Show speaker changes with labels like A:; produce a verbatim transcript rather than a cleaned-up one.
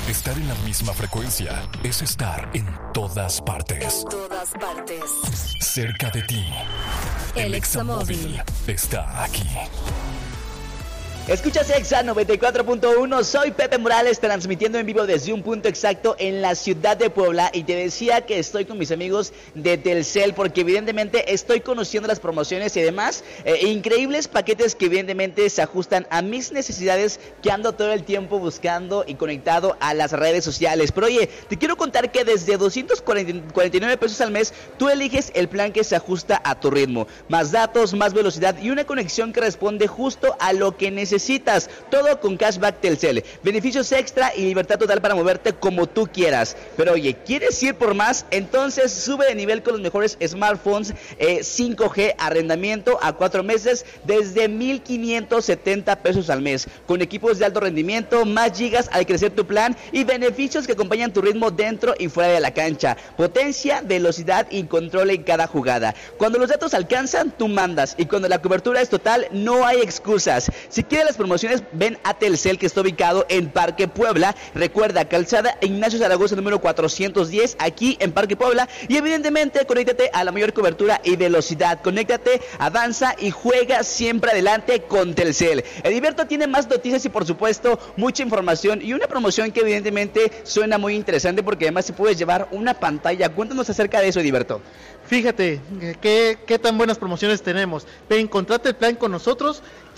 A: Estar en la misma frecuencia es estar en todas partes.
B: En todas partes.
A: Cerca de ti. El Examóvil está aquí.
C: Escuchas Exa noventa y cuatro punto uno, soy Pepe Morales, transmitiendo en vivo desde un punto exacto en la ciudad de Puebla, y te decía que estoy con mis amigos de Telcel porque evidentemente estoy conociendo las promociones y además eh, increíbles paquetes que evidentemente se ajustan a mis necesidades, que ando todo el tiempo buscando y conectado a las redes sociales. Pero oye, te quiero contar que desde doscientos cuarenta y nueve pesos al mes tú eliges el plan que se ajusta a tu ritmo, más datos, más velocidad y una conexión que responde justo a lo que necesitas. Necesitas todo con Cashback Telcel, beneficios extra y libertad total para moverte como tú quieras. Pero oye, ¿quieres ir por más? Entonces sube de nivel con los mejores smartphones eh, cinco G, arrendamiento a cuatro meses desde mil quinientos setenta pesos al mes, con equipos de alto rendimiento, más gigas al crecer tu plan y beneficios que acompañan tu ritmo dentro y fuera de la cancha, potencia, velocidad y control en cada jugada. Cuando los datos alcanzan, tú mandas, y cuando la cobertura es total, no hay excusas. Si quieres las promociones, ven a Telcel, que está ubicado en Parque Puebla. Recuerda, Calzada Ignacio Zaragoza número cuatrocientos diez, aquí en Parque Puebla. Y evidentemente, conéctate a la mayor cobertura y velocidad. Conéctate, avanza y juega siempre adelante con Telcel. Ediberto tiene más noticias y por supuesto mucha información y una promoción que evidentemente suena muy interesante porque además se puede llevar una pantalla. Cuéntanos acerca de eso, Ediberto.
D: Fíjate, qué, qué tan buenas promociones tenemos. Ven, contrata el plan con nosotros.